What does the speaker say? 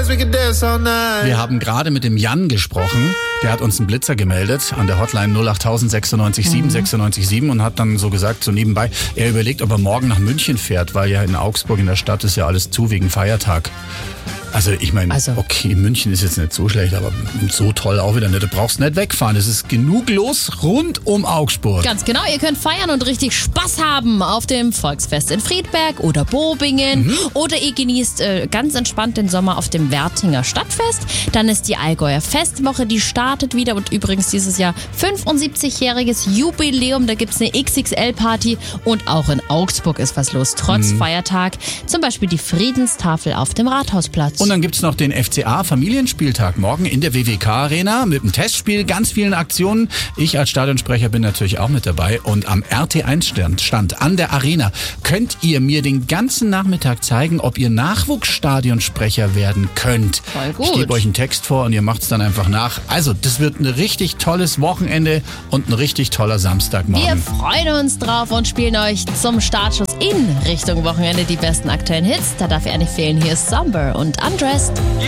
Wir haben gerade mit dem Jan gesprochen. Der hat uns einen Blitzer gemeldet an der Hotline 08000 96 7 96 7 und hat dann so gesagt, so nebenbei, er überlegt, ob er morgen nach München fährt, weil ja in Augsburg in der Stadt ist ja alles zu wegen Feiertag. Also ich meine, okay, München ist jetzt nicht so schlecht, aber so toll auch wieder nicht. Du brauchst nicht wegfahren. Es ist genug los rund um Augsburg. Ganz genau, ihr könnt feiern und richtig Spaß haben auf dem Volksfest in Friedberg oder Bobingen. Oder ihr genießt ganz entspannt den Sommer auf dem Wertinger Stadtfest. Dann ist die Allgäuer Festwoche, die startet wieder. Und übrigens dieses Jahr 75-jähriges Jubiläum. Da gibt es eine XXL-Party. Und auch in Augsburg ist was los, trotz Feiertag. Zum Beispiel die Friedenstafel auf dem Rathausplatz. Und dann gibt's noch den FCA-Familienspieltag morgen in der WWK-Arena mit einem Testspiel, ganz vielen Aktionen. Ich als Stadionsprecher bin natürlich auch mit dabei. Und am RT1-Stand an der Arena könnt ihr mir den ganzen Nachmittag zeigen, ob ihr Nachwuchsstadionsprecher werden könnt. Voll gut. Ich gebe euch einen Text vor und ihr macht's dann einfach nach. Also, das wird ein richtig tolles Wochenende und ein richtig toller Samstagmorgen. Wir freuen uns drauf und spielen euch zum Startschuss in Richtung Wochenende die besten aktuellen Hits. Da darf ja nicht fehlen. Hier ist Somber und Undressed.